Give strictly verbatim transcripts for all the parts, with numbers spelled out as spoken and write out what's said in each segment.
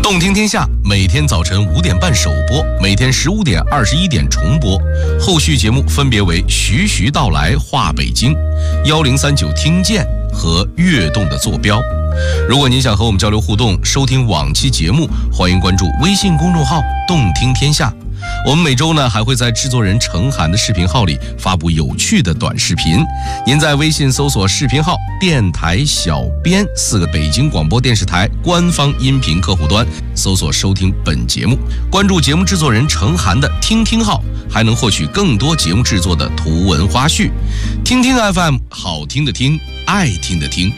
动听天下每天早晨五点半首播，每天十五点、二十一点重播。后续节目分别为徐徐道来话北京、幺零三九听见和跃动的坐标。如果您想和我们交流互动，收听往期节目，欢迎关注微信公众号动听天下。我们每周呢还会在制作人程涵的视频号里发布有趣的短视频，您在微信搜索视频号电台小编四个北京广播电视台官方音频客户端，搜索收听本节目，关注节目制作人程涵的听听号，还能获取更多节目制作的图文花絮。听听 F M， 好听的听，爱听的听。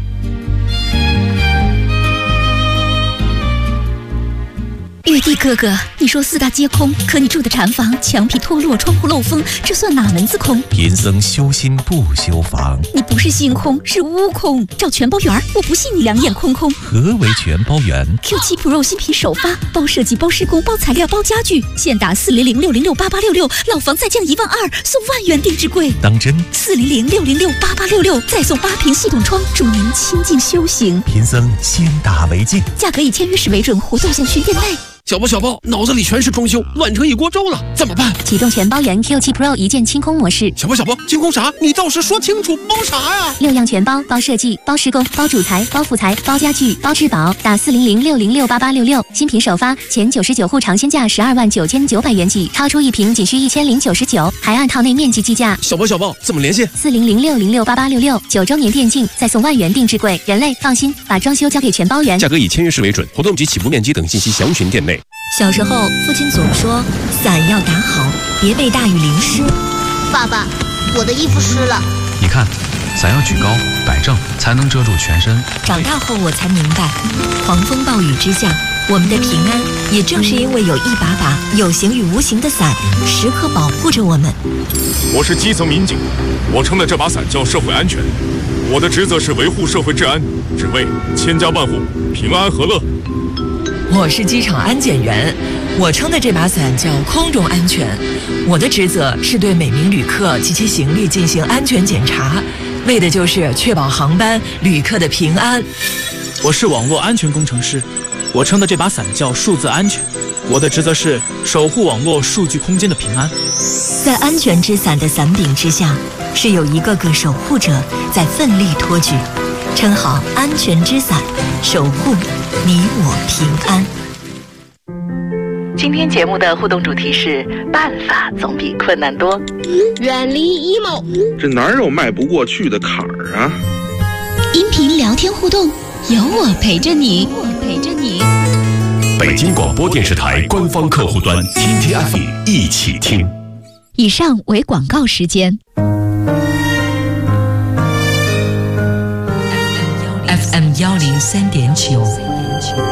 玉帝哥哥，你说四大皆空，可你住的禅房墙皮脱落，窗户漏风，这算哪门子空？ 贫僧修心不修房。 你不是心空，是悟空。找全包圆，我不信你两眼空空。 何为全包圆 ？Q 七 Pro 新品首发，包设计、包施工、包材料、包家具，现打四零零六零六八八六六，老房再降一万二，送万元定制柜。 当真？ 四零零六零六八八六六，再送八屏系统窗，助您清静修行。 贫僧先打为敬， 价格以签约时为准，活动限需店内。 小包小包，脑子里全是装修，乱成一锅粥了，怎么办？ 启动全包圆 Q 七 Pro 一键清空模式。 小包小包，清空啥？你倒是说清楚，包啥呀？ 六样全包，包设计、包施工、包主材、包副材、包家具、包质保。打四零零六零六八八六六，新品首发，前九十九户尝鲜价十二万九千九百元起，超出一瓶仅需一千零九十九，还按套内面积计价。 小包小包，怎么联系？ 四零零六零六八八六六，九周年电竞，再送万元定制柜。人类放心，把装修交给全包圆。 价格以签约时为准，活动及起步面积等信息详询店内。 小时候，父亲总说伞要打好，别被大雨淋湿。 爸爸，我的衣服湿了。 你看，伞要举高摆正，才能遮住全身。 长大后我才明白，狂风暴雨之下，我们的平安也正是因为有一把把有形与无形的伞，时刻保护着我们。 我是基层民警，我撑的这把伞叫社会安全，我的职责是维护社会治安，只为千家万户平安和乐。 我是机场安检员，我撑的这把伞叫空中安全，我的职责是对每名旅客及其行李进行安全检查，为的就是确保航班旅客的平安。 我是网络安全工程师，我撑的这把伞叫数字安全，我的职责是守护网络数据空间的平安。 在安全之伞的伞柄之下，是有一个个守护者在奋力托举，撑好安全之伞，守护你我平安。 今天节目的互动主题是办法总比困难多， 远离 emo， 这哪有迈不过去的坎儿啊？ 音频聊天互动，有我陪着你，我陪着你。 北京广播电视台官方客户端 T T F 一起听。 以上为广告时间。 F M 幺零三点九。